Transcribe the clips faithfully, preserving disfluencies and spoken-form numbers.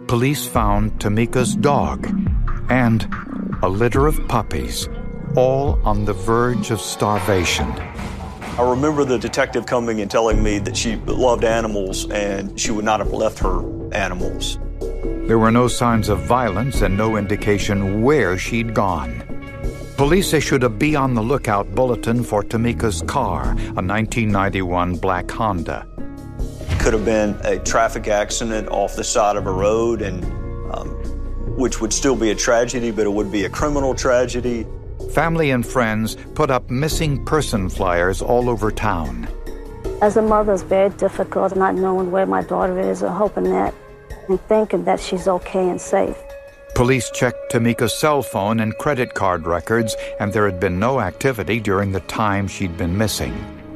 police found Tamika's dog and a litter of puppies, all on the verge of starvation. I remember the detective coming and telling me that she loved animals and she would not have left her animals. There were no signs of violence and no indication where she'd gone. Police issued a Be on the Lookout bulletin for Tamika's car, a nineteen ninety-one black Honda. Could have been a traffic accident off the side of a road, and um, which would still be a tragedy, but it would be a criminal tragedy. Family and friends put up missing person flyers all over town. As a mother, it's very difficult not knowing where my daughter is or hoping that and thinking that she's okay and safe. Police checked Tamika's cell phone and credit card records, and there had been no activity during the time she'd been missing.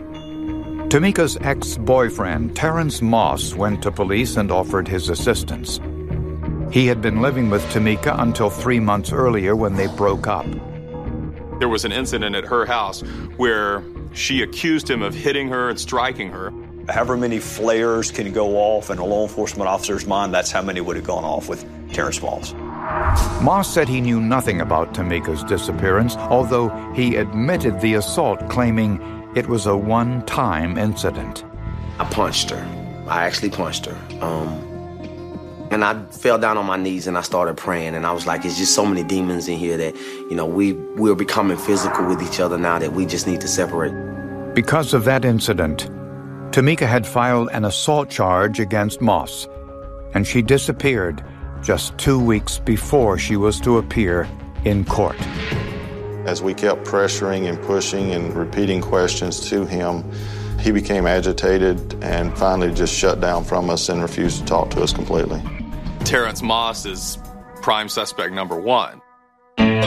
Tamika's ex-boyfriend, Terrence Moss, went to police and offered his assistance. He had been living with Tamika until three months earlier when they broke up. There was an incident at her house where she accused him of hitting her and striking her. However many flares can go off in a law enforcement officer's mind, that's how many would have gone off with Terrence Moss. Moss said he knew nothing about Tamika's disappearance, although he admitted the assault, claiming it was a one-time incident. I punched her. I actually punched her. Um, and I fell down on my knees and I started praying. And I was like, it's just so many demons in here that, you know, we, we're becoming physical with each other now that we just need to separate. Because of that incident, Tamika had filed an assault charge against Moss, and she disappeared just two weeks before she was to appear in court. As we kept pressuring and pushing and repeating questions to him, he became agitated and finally just shut down from us and refused to talk to us completely. Terrence Moss is prime suspect number one.